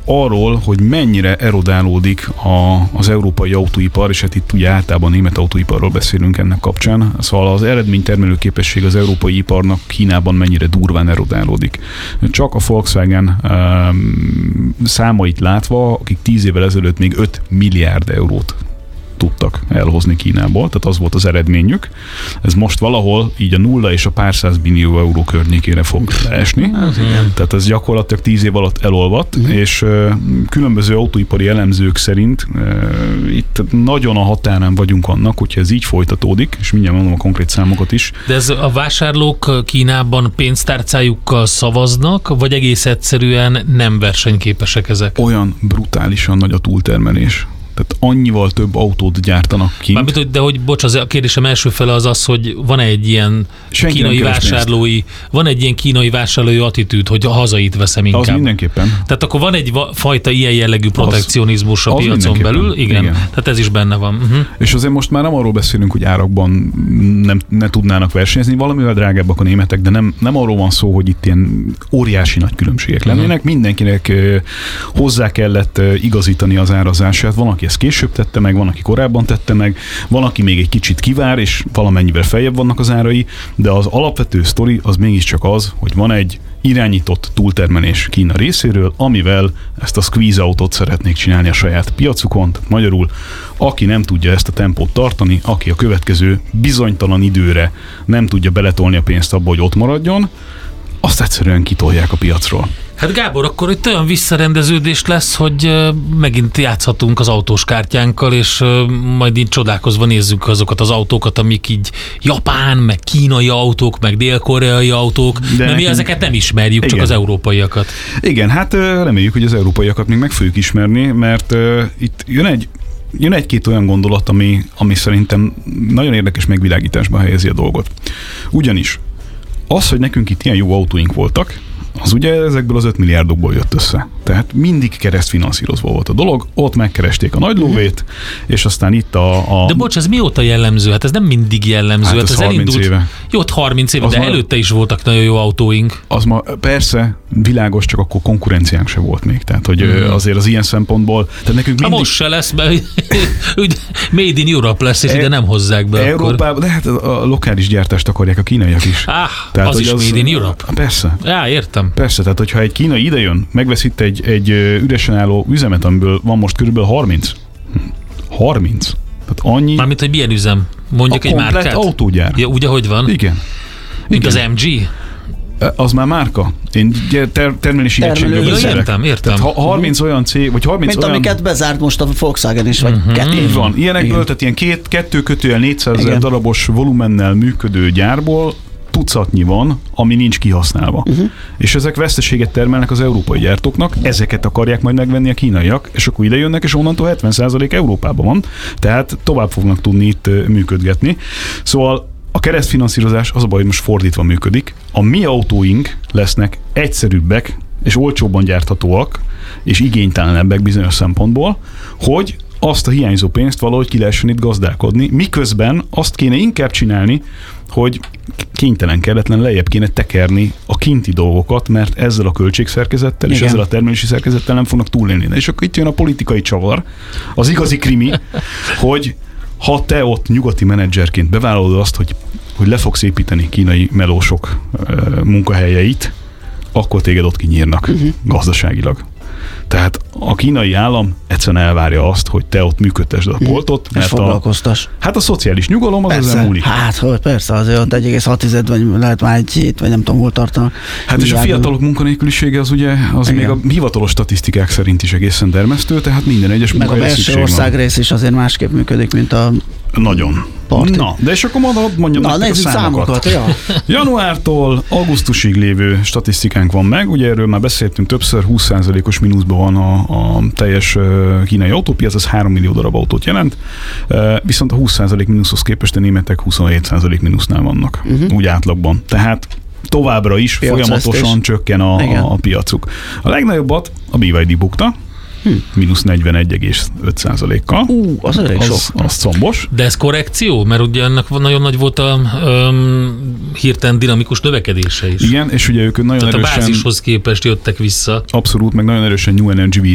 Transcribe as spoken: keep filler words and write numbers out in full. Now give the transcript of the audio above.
arról, hogy mennyire erodálódik a, az európai autóipar, és hát itt ugye általában német autóiparról beszélünk ennek kapcsán, szóval az eredménytermelő képesség az európai iparnak Kínában mennyire durván erodálódik. Csak a Volkswagen um, számait látva, akik tíz évvel ezelőtt még öt milliárd eurót tudtak elhozni Kínából, tehát az volt az eredményük. Ez most valahol így a nulla és a pár száz millió euró környékére fog leesni. Tehát ez gyakorlatilag tíz év alatt elolvadt, uh-huh. és uh, különböző autóipari elemzők szerint uh, itt nagyon a határán vagyunk annak, hogyha ez így folytatódik, és mindjárt mondom a konkrét számokat is. De ez a vásárlók Kínában pénztárcájukkal szavaznak, vagy egész egyszerűen nem versenyképesek ezek? Olyan brutálisan nagy a túltermelés. Tehát annyival több autót gyártanak kint. Mármint, de hogy, bocs, az a kérdésem első fele az az, hogy van egy ilyen Senki kínai vásárlói, van egy ilyen kínai vásárlói attitűd, hogy a hazait veszem inkább. Az mindenképpen. Tehát akkor van egy fajta ilyen jellegű protekcionizmus az, a piacon belül, igen, igen. Tehát ez is benne van. Uh-huh. És azért most már nem arról beszélünk, hogy árakban nem, ne tudnának versenyezni, valamivel drágábbak a németek, de nem, nem arról van szó, hogy itt ilyen óriási nagy különbségek uh-huh. lennének. Mindenkinek uh, hozzá kellett uh, igazítani az árazását. Van, aki ezt később tette meg, van, aki korábban tette meg, van, aki még egy kicsit kivár, és valamennyivel feljebb vannak az árai, de az alapvető sztori az mégiscsak az, hogy van egy irányított túltermelés Kína részéről, amivel ezt a squeeze autót szeretnék csinálni a saját piacukon, tehát magyarul, aki nem tudja ezt a tempót tartani, aki a következő bizonytalan időre nem tudja beletolni a pénzt abba, hogy ott maradjon, azt egyszerűen kitolják a piacról. Hát Gábor, akkor itt olyan visszarendeződés lesz, hogy megint játszhatunk az autós kártyánkkal, és majd így csodálkozva nézzük azokat az autókat, amik így japán, meg kínai autók, meg dél-koreai autók, de mert mi ezeket nem ismerjük, igen. Csak az európaiakat. Igen, hát reméljük, hogy az európaiakat még meg fogjuk ismerni, mert uh, itt jön egy Jön egy-két olyan gondolat, ami, ami szerintem nagyon érdekes megvilágításba helyezi a dolgot. Ugyanis az, hogy nekünk itt ilyen jó autóink voltak, az ugye ezekből az öt milliárdokból jött össze. Tehát mindig keresztfinanszírozva volt a dolog, ott megkeresték a nagy lóvét, és aztán itt a... a... De bocs, ez mióta jellemző? Hát ez nem mindig jellemző. Hát ez ez harminc elindult... éve. Jó, harminc éve, az de ma... előtte is voltak nagyon jó autóink. Az ma persze világos, csak akkor konkurenciánk se volt még. Tehát, hogy mm. azért az ilyen szempontból... Tehát nekünk mindig... Ha most se lesz, mert Made in Europe lesz, és e... ide nem hozzák be. Európában, de hát a lokális gyártást akarják a kínaiak is. Ah, tehát, az is az... Made in Europe? Persze. Já, értem. Persze, tehát hogyha egy kínai idejön, megvesz itt egy, egy üresen álló üzemet, amiből van most körülbelül harminc. harminc. Tehát annyi... Mármint, hogy milyen üzem? Mondjuk egy márkát? A komplet autógyár. Ja, ugye, hogy van? Igen. Mint Igen. az em gé? Az már márka. Én ter- termelési egységről beszélek. Értem, értem. Tehát harminc olyan cég, vagy harminc mint olyan... amiket bezárt most a Volkswagen is, vagy uh-huh. kettő. Így van. Ilyenekből, tehát ilyen két, kettő kötőjel négyszázezer darabos volumennel működő gyárból tucatnyi van, ami nincs kihasználva. Uh-huh. És ezek veszteséget termelnek az európai gyártóknak, ezeket akarják majd megvenni a kínaiak, és akkor ide jönnek, és onnantól hetven százalék Európában van, tehát tovább fognak tudni itt működgetni. Szóval a keresztfinanszírozás az a baj, hogy most fordítva működik. A mi autóink lesznek egyszerűbbek, és olcsóbban gyárthatóak, és igénytelenebbek bizonyos szempontból, hogy azt a hiányzó pénzt valahogy ki lehessen itt gazdálkodni, miközben azt kéne inkább csinálni, hogy kénytelen, kelletlen lejjebb kéne tekerni a kinti dolgokat, mert ezzel a költségszerkezettel és ezzel a termelési szerkezettel nem fognak túlélni. És akkor itt jön a politikai csavar, az igazi krimi, hogy ha te ott nyugati menedzserként bevállalod azt, hogy, hogy le fogsz építeni kínai melósok uh, munkahelyeit, akkor téged ott kinyírnak uh-huh. gazdaságilag. Tehát a kínai állam egyszerűen elvárja azt, hogy te ott működtesd a poltot. És foglalkoztas. Hát a szociális nyugalom az ezen múlik. Hát, hogy persze, azért ott egy egész hat vagy lehet már egy hét, vagy nem tudom, hol tartanak. Hát és a fiatalok munkanélkülisége az ugye, az igen. még a hivatalos statisztikák szerint is egészen dermesztő, tehát minden egyes munkahelyre szükség van. Meg a belső országrész is azért másképp működik, mint a Nagyon. Parti. Na, de és akkor mondjam Na, nektek a számokat. számokat ja. Januártól augusztusig lévő statisztikánk van meg, ugye erről már beszéltünk többször, húsz százalékos mínuszban van a, a teljes kínai autópiac, az három millió darab autót jelent, viszont a húsz százalék mínuszhoz képest a németek huszonhét százalék mínusznál vannak, uh-huh. úgy átlagban. Tehát továbbra is folyamatosan csökken a, a, a piacuk. A legnagyobbat a bé vé dé bukta, Hmm. mínusz negyvenegy egész öt százalékkal. Ú, az elég sok. Az, az combos. De ez korrekció? Mert ugye ennek nagyon nagy volt a um, hirtelen dinamikus növekedése is. Igen, és ugye ők nagyon Tehát erősen... a bázishoz képest jöttek vissza. Abszolút, meg nagyon erősen New Energy